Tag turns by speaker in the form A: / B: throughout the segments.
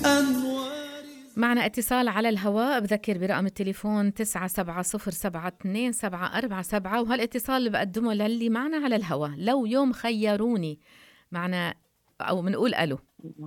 A: معنا اتصال على الهواء. بذكر برقم التليفون 97072747، وهالاتصال اللي بقدمه للي معنا على الهواء. لو يوم خيروني معنا، أو منقول ألو.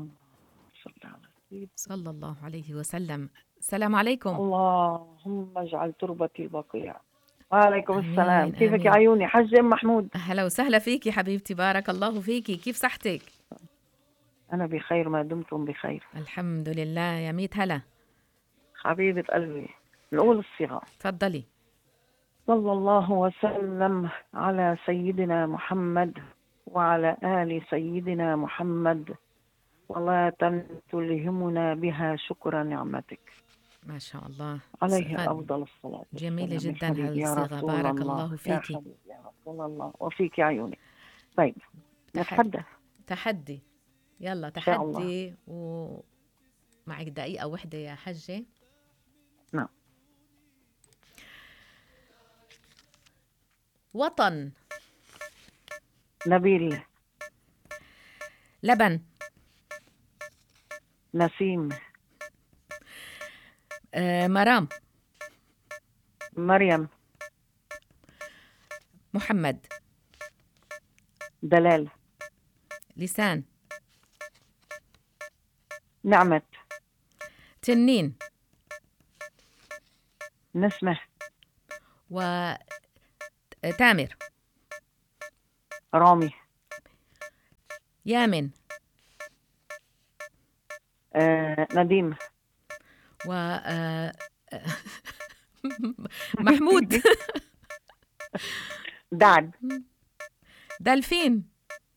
A: صلى الله عليه وسلم. السلام عليكم.
B: اللهم اجعل تربتي بقيع. وعليكم السلام.
A: آمين
B: كيفك
A: آمين.
B: يا عيوني حجة محمود؟
A: أهلا وسهلا فيكي حبيبتي، بارك الله فيكي. كيف صحتك؟
B: أنا بخير ما دمتم بخير.
A: الحمد لله يا ميت هلا.
B: حبيبة قلبي، نقول الصيغة.
A: تفضلي.
B: صلى الله وسلم على سيدنا محمد وعلى آل سيدنا محمد، ولا تلهمنا بها شكر نعمتك.
A: ما شاء الله،
B: عليه أفضل الصلاة.
A: جميلة جدا
B: هذه
A: هالصيغة، بارك الله فيكي.
B: يا حبيبي يا رسول الله، وفيك يا عيوني. طيب نتحدث.
A: تحدي، يلا تحدي. ومعك دقيقة واحدة يا حجة.
B: نعم.
A: وطن.
B: نبيل.
A: لبن.
B: نسيم.
A: مرام.
B: مريم.
A: محمد.
B: دلال.
A: لسان.
B: نعمة.
A: تنين.
B: نسمة.
A: تامر.
B: رامي.
A: يامن.
B: نديم.
A: محمود.
B: دعد.
A: دلفين.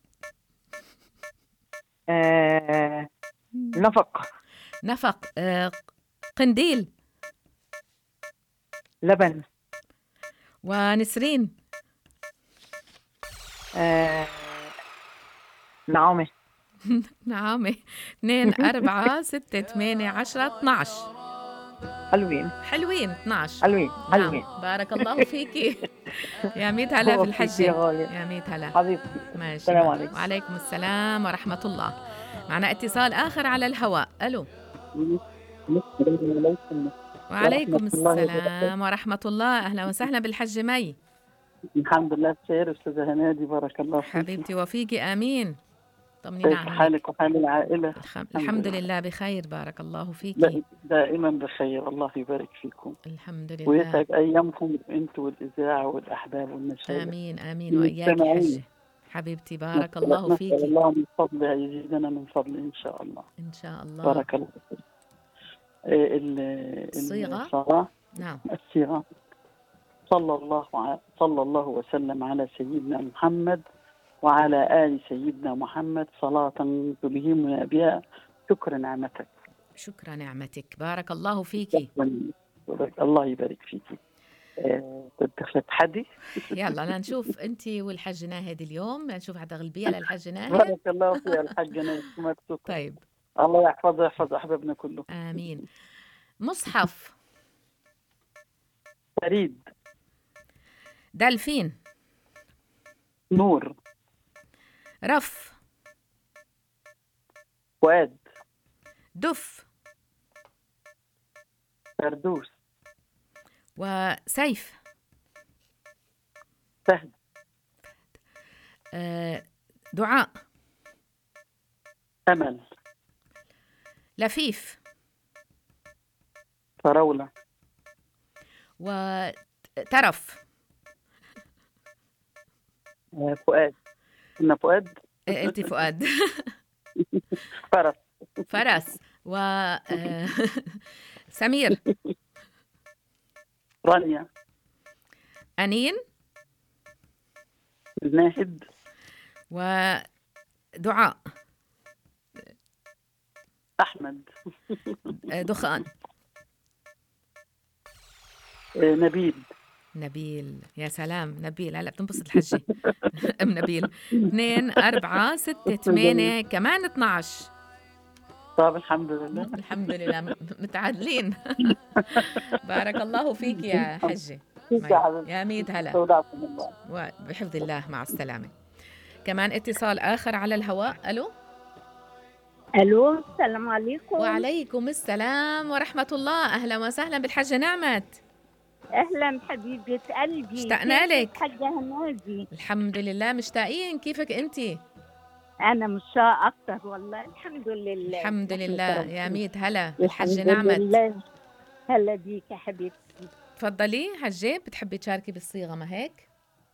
A: نفق. قنديل.
B: لبن.
A: ونسرين.
B: نعومة.
A: نعومة. 2 4 6 8 10 12. حلوين 12.
B: حلوين.
A: نعم. بارك الله فيكي. يا ميت هلا في الحجة. يا ميت هلا
B: حبيبتي.
A: ماشي.
B: السلام عليكم.
A: وعليكم السلام ورحمة الله. معنا اتصال آخر على الهواء. ألو. وعليكم السلام ورحمة الله. أهلا وسهلا بالحجة مي.
B: الحمد لله بخير أستاذة هنادي، بارك الله فيك
A: حبيبتي وفيكي. آمين. طمنينا
B: كيف
A: عنك.
B: حالك وحال العائلة؟
A: الحمد لله بخير، بارك الله فيكي.
B: دائما بخير، الله يبارك فيكم.
A: الحمد لله.
B: ويسعد أيامكم أنتم والإذاعة والأحباب والمشايخ.
A: آمين آمين وإياك حجة حبيبتي، بارك الله فيكي.
B: الله من فضله يزيدنا من فضله إن شاء الله.
A: إن شاء الله.
B: بارك الله فيك.
A: الصيغة. نعم.
B: الصيغة. صلى الله وسلم على سيدنا محمد وعلى آل سيدنا محمد صلاة تلهمنا بها شكر نعمتك.
A: شكر نعمتك، بارك الله فيكي.
B: الله يبارك فيكي. تدخل تحدي.
A: يلا لنشوف انت والحج ناهد اليوم، لنشوف هتغلبيها للحج ناهد.
B: بارك الله فيها الحج ناهد.
A: طيب
B: الله يحفظها يحفظ أحبابنا كلهم.
A: آمين. مصحف.
B: فريد.
A: دلفين.
B: نور.
A: رف.
B: فؤاد.
A: دف.
B: فردوس.
A: وسيف.
B: فهد.
A: دعاء.
B: أمل.
A: لفيف.
B: فراولة.
A: وترف.
B: فؤاد. إن فؤاد.
A: قلت فؤاد. فرس. سمير.
B: رانيا.
A: أنين.
B: ناهد.
A: ودعاء.
B: أحمد.
A: دخان. نبيل. يا سلام نبيل، هلا بتنبسط الحجة. ام نبيل. 2 4 6 8 كمان 12.
B: طيب الحمد لله.
A: الحمد لله متعادلين. بارك الله فيك يا حجة. يا ميت هلا. وبحفظ الله، مع السلامة. كمان اتصال آخر على الهواء. ألو.
C: الو، السلام عليكم.
A: وعليكم السلام ورحمة الله. أهلا وسهلا بالحجة نعمت.
C: اهلا حبيبه قلبي،
A: اشتقنا
C: كيفك
A: لك.
C: حاجه هنادي؟
A: الحمد لله مشتاقين، كيفك أنتي؟
C: انا مشتاقه اكتر والله، الحمد لله
A: الحمد
C: نحمد
A: لله يا
C: ربنا.
A: ميت هلا بالحجة
C: الحمد
A: نعمت.
C: لله. هلا بيك يا حبيبتي.
A: تفضلي حجة، بتحبي تشاركي بالصيغة ما هيك؟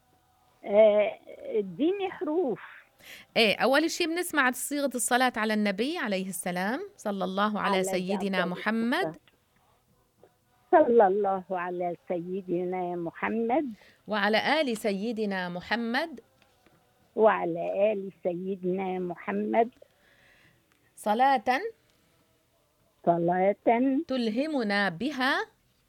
C: اديني حروف.
A: ايه، أول شيء بنسمع صيغة الصلاة على النبي عليه السلام، صلى الله على
C: على
A: سيدنا
C: أفضل الصلاة.
A: محمد
C: صلى الله على سيدنا محمد
A: وعلى آل سيدنا محمد
C: وعلى آل سيدنا محمد
A: صلاة
C: صلاة
A: تلهمنا بها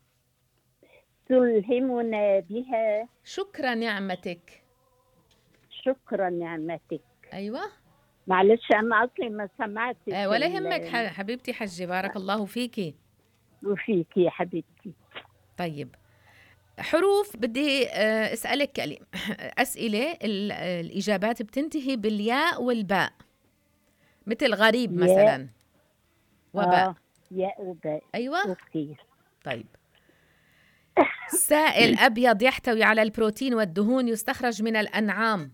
C: تلهمنا بها
A: شكر نعمتك.
C: شكر نعمتك.
A: أيوة.
C: معلش أنا أصلي ما سمعتش
A: ولا يهمك حبيبتي حجة، بارك الله فيكي.
C: وفيك يا حبيبتي.
A: طيب، حروف بدي أسألك أسئلة الإجابات بتنتهي بالياء والباء، مثل غريب
C: ياء.
A: مثلا وباء.
C: ياء وباء.
A: أيوة.
C: أوكي.
A: طيب، سائل أبيض يحتوي على البروتين والدهون يستخرج من الأنعام.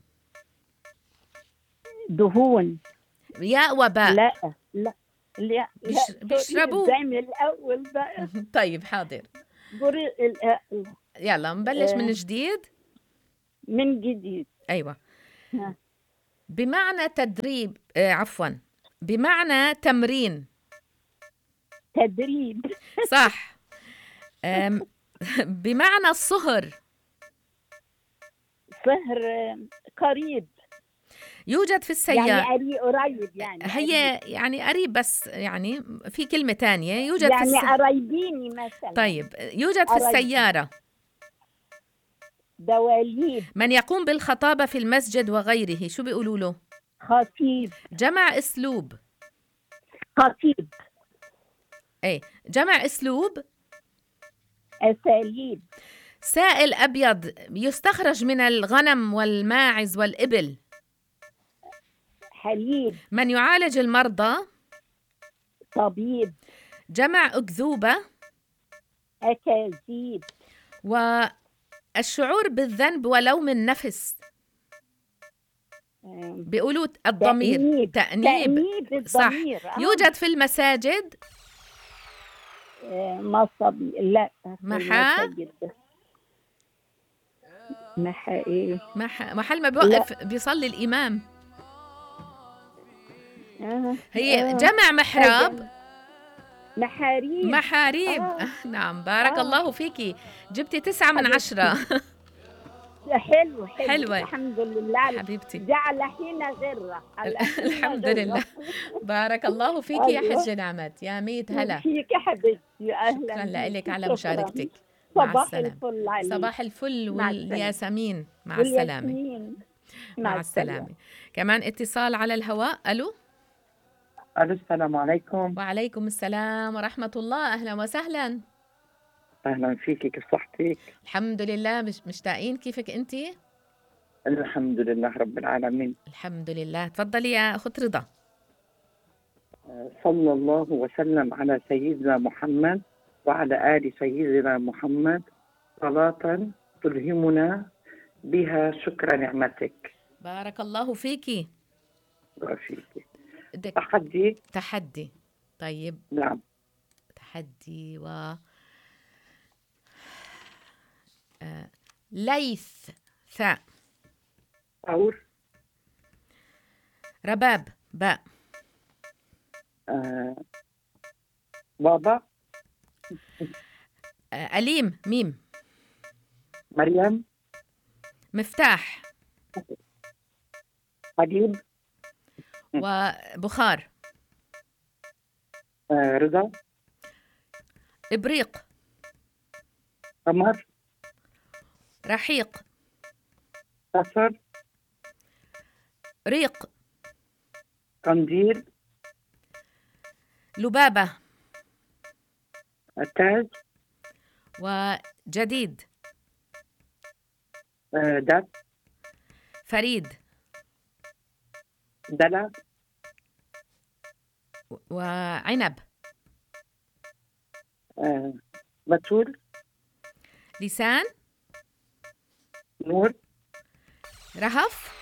C: دهون.
A: ياء وباء.
C: لا لا لا
A: بيشربوه.
C: دعمي الأول بقى.
A: طيب حاضر، يلا نبلش من جديد.
C: من جديد.
A: أيوة. بمعنى تدريب، عفوا، بمعنى تمرين.
C: تدريب.
A: صح. بمعنى الصهر.
C: صهر. قريب.
A: يوجد في السيارة.
C: يعني قريب يعني.
A: هي
C: قريب.
A: يعني قريب، بس يعني في كلمة تانية. يوجد
C: يعني
A: في
C: قرايبيني مثلا.
A: طيب، يوجد في السيارة.
C: دواليب.
A: من يقوم بالخطابة في المسجد وغيره شو بيقولوا له؟
C: خطيب.
A: جمع اسلوب.
C: خطيب.
A: ايه، جمع اسلوب.
C: اساليب.
A: سائل ابيض يستخرج من الغنم والماعز والابل.
C: حليب.
A: من يعالج المرضى.
C: طبيب.
A: جمع اكذوبة.
C: اكاذيب.
A: والشعور بالذنب ولوم النفس بيقولوا الضمير. تأنيب. صح. يوجد في المساجد.
C: مصبي. لا.
A: محا.
C: محا ايه؟
A: محل ما بيوقف بيصلي الإمام. هي جمع محراب.
C: محاريب.
A: محاريب. نعم، بارك الله فيكي، جبتي 9 من 10.
C: حلو.
A: حلوة.
C: الحمد لله
A: حبيبتي.
C: جعل حين غرة.
A: الحمد لله. بارك الله فيكي يا حجة نعمت، يا ميت هلا
C: فيك يا حبيبتي. أهلا.
A: شكرا لك على مشاركتك.
C: مع السلامة. الفل عليك.
A: صباح الفل والياسمين. مع
C: السلامة.
A: مع السلامة. كمان اتصال على الهواء. ألو.
D: السلام عليكم.
A: وعليكم السلام ورحمة الله. أهلا وسهلا.
D: أهلا فيكي، كيف صحتك؟
A: الحمد لله، مشتاقين. كيفك أنتي؟
D: الحمد لله رب العالمين.
A: الحمد لله. تفضلي يا أخت رضا.
D: صلى الله وسلم على سيدنا محمد وعلى آل سيدنا محمد صلاة تلهمنا بها شكر نعمتك.
A: بارك الله فيكي.
D: وفيكي. تحدي.
A: طيب.
D: نعم.
A: تحدي ليث. ثاء.
D: ثور.
A: رباب. باء.
D: بابا.
A: أليم. ميم.
D: مريم.
A: مفتاح.
D: حبيب.
A: وبخار.
D: رضا.
A: إبريق.
D: قمر.
A: رحيق.
D: قصر.
A: ريق.
D: قنديل.
A: لبابة.
D: تاج.
A: وجديد.
D: دب.
A: فريد.
D: دلع.
A: وعنب.
D: بتول.
A: لسان.
D: نور.
A: رهف.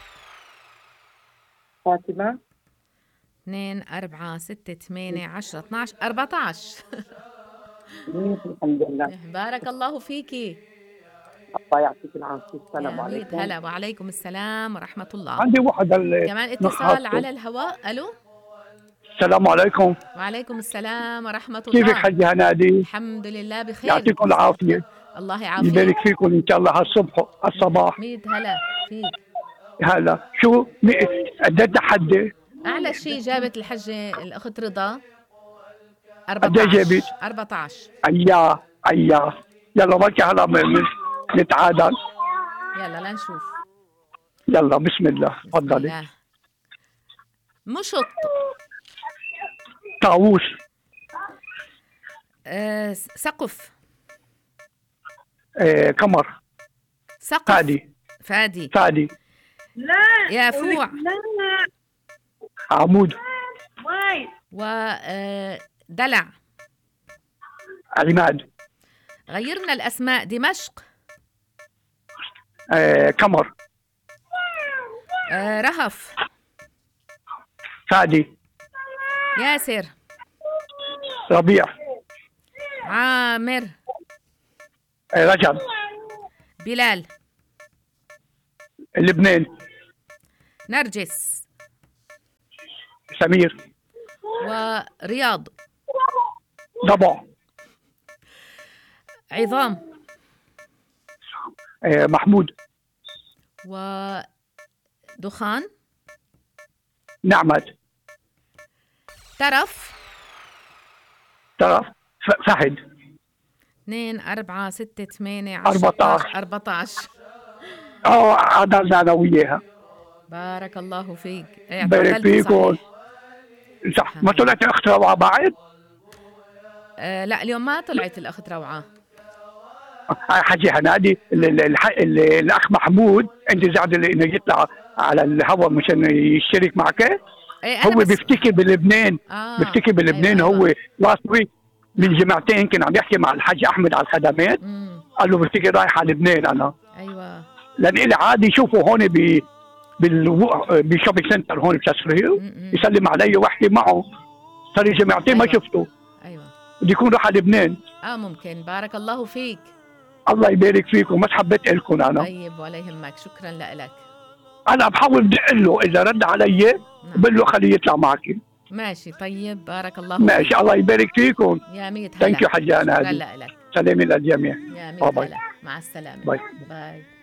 D: فاطمة.
A: 2 4 6 8 10 12 14.
D: الحمد لله.
A: بارك الله فيكي.
D: الله يعطيك العافية. السلام
A: يا ميت
D: عليكم.
A: هلا، وعليكم السلام ورحمة الله.
E: عندي واحد
A: كمان اتصال على الهواء. ألو.
E: السلام عليكم.
A: وعليكم السلام ورحمة الله.
E: كيفك حجي هنادي؟
A: الحمد لله بخير.
E: يعطيكم العافية.
A: الله يعافيك.
E: يبارك فيكم إن شاء الله الصباح.
A: ميت هلا فيك.
E: هلا شو قد ايه تحدي؟
A: أعلى شيء جابت الحجة الأخت رضا
E: قد ايه جابت؟
A: 14.
E: أياه يلا بركي هلا نتعادل.
A: يلا لنشوف.
E: يلا بسم الله
A: بسم
E: تفضلي.
A: الله. مشط.
E: طاووس.
A: سقف.
E: قمر.
A: سقف.
E: فادي.
A: فادي. يافوع.
E: عمود.
A: ودلع.
E: عماد.
A: غيرنا الأسماء. دمشق.
E: قمر.
A: رهف.
E: فادي.
A: ياسر.
E: ربيع.
A: عامر.
E: رجب.
A: بلال.
E: لبنان.
A: نرجس.
E: سمير.
A: ورياض.
E: ضبع.
A: عظام.
E: محمود.
A: ودخان.
E: نعمت.
A: ترف.
E: فهد.
A: 2 4 6 8 10
E: 14.
A: 14.
E: عدلنا انا وياها.
A: بارك الله فيك.
E: بارك فيكم. صح. ما طلعت اخت روعه بعد؟
A: لا اليوم ما طلعت الاخت روعه.
E: حجي هنادي الاخ محمود انت زعد انه يطلع على الهواء مشان يشترك معك. هو بيفتكر بلبنان. بيفتكر بلبنان. أيوة. هو لاست ويك من جمعتين كان عم يحكي مع الحاج احمد على الخدمات. قال له بفتكر رايح على لبنان انا.
A: ايوه.
E: لان إلي عادي يشوفه هون بالشوبينج سنتر هون بتسريو يسلم علي واحكي معه. صار لي جمعتين. أيوة. ما شفته.
A: ايوه.
E: بده يكون راح على لبنان.
A: ممكن. بارك الله فيك.
E: الله يبارك فيكم. ما حبيت لكم انا.
A: طيب ولا يهمك. شكرا لك.
E: انا بحاول بدق له اذا رد علي. بقول له خليه يطلع معك.
A: ماشي. طيب بارك الله
E: ماشي.
A: فيك.
E: الله يبارك فيكم.
A: يا ميت هلا.
E: ثانك يو حجانا.
A: شكرا لك.
E: سلام للجميع.
A: يا ميت هلا. مع السلامه.
E: باي.
A: باي.